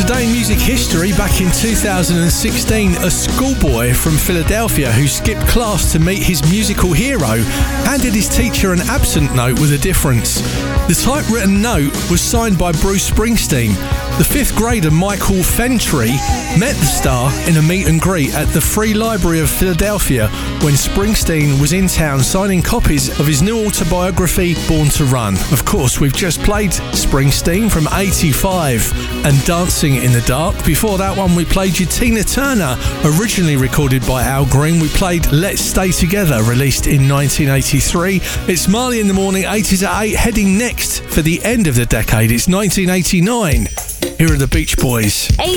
Today in music history, back in 2016, a schoolboy from Philadelphia who skipped class to meet his musical hero handed his teacher an absent note with a difference. The typewritten note was signed by Bruce Springsteen. The fifth grader Michael Fentry met the star in a meet and greet at the Free Library of Philadelphia when Springsteen was in town signing copies of his new autobiography, Born to Run. Of course, we've just played Springsteen from 85 and Dancing in the Dark. Before that one, we played you Tina Turner, originally recorded by Al Green. We played Let's Stay Together, released in 1983. It's Marley in the Morning, 80s at 8, heading next for the end of the decade. It's 1989. Here are the Beach Boys.